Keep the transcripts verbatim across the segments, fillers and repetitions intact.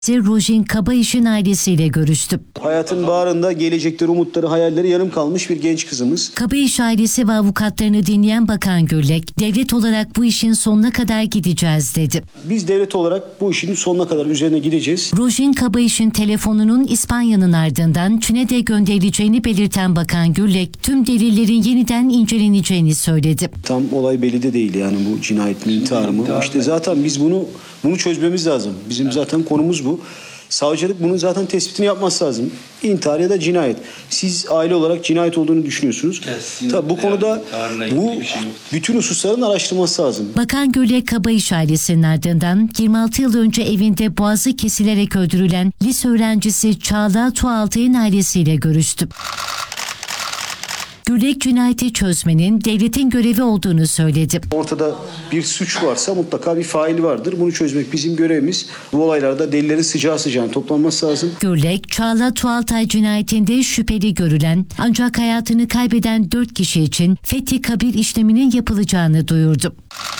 Rojin Kabayiş'in ailesiyle görüştü. Hayatın bağrında gelecekleri, umutları, hayalleri yarım kalmış bir genç kızımız. Kabayiş ailesi ve avukatlarını dinleyen Bakan Gürlek, devlet olarak bu işin sonuna kadar gideceğiz dedi. Biz devlet olarak bu işin sonuna kadar üzerine gideceğiz. Rojin Kabayiş'in telefonunun İspanya'nın ardından Çin'e de gönderileceğini belirten Bakan Gürlek, tüm delillerin yeniden inceleneceğini söyledi. Tam olay belli de değil yani bu cinayet mi, intihar mı? İşte zaten biz bunu bunu çözmemiz lazım. Bizim zaten konumuz bu. Savcılık bunun zaten tespitini yapması lazım. İntihar ya da cinayet. Siz aile olarak cinayet olduğunu düşünüyorsunuz. Tabii bu konuda bu bütün hususların araştırılması lazım. Bakan Gürlek Kabayiş ailesinin ardından yirmi altı yıl önce evinde boğazı kesilerek öldürülen lise öğrencisi Çağla Tuğaltay'ın ailesiyle görüştü. Gürlek cinayeti çözmenin devletin görevi olduğunu söyledi. Ortada bir suç varsa mutlaka bir faili vardır. Bunu çözmek bizim görevimiz. Bu olaylarda delillerin sıcağı sıcağına toplanması lazım. Gürlek, Çağla Tuğaltay cinayetinde şüpheli görülen ancak hayatını kaybeden dört kişi için fethi kabir işleminin yapılacağını duyurdu.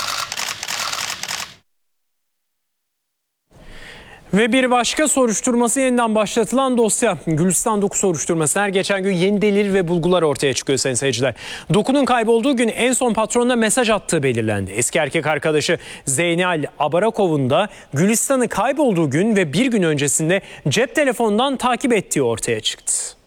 Ve bir başka soruşturması yeniden başlatılan dosya. Gülistan Doku soruşturması. Her geçen gün yeni delil ve bulgular ortaya çıkıyor sayın seyirciler. Doku'nun kaybolduğu gün en son patronuna mesaj attığı belirlendi. Eski erkek arkadaşı Zeynal Abarakov'un da Gülistan'ı kaybolduğu gün ve bir gün öncesinde cep telefonundan takip ettiği ortaya çıktı.